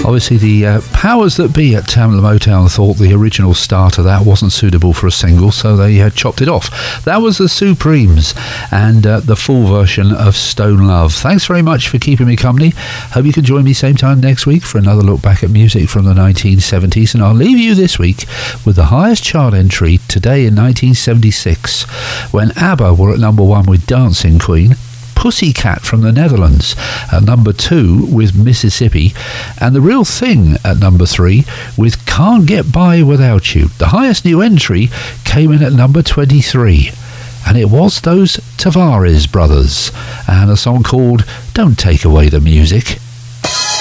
Obviously, the powers that be at Tamla Motown thought the original start of that wasn't suitable for a single, so they chopped it off. That was the Supremes and the full version of Stone Love. Thanks very much for keeping me company. Hope you can join me same time next week for another look back at music from the 1970s, and I'll leave you this week with the highest chart entry today in 1976, when ABBA were at number 1 with Dancing Queen, Pussycat from the Netherlands at number 2 with Mississippi, and The Real Thing at number 3 with Can't Get By Without You. The highest new entry came in at number 23, and it was those Tavares brothers and a song called Don't Take Away the Music.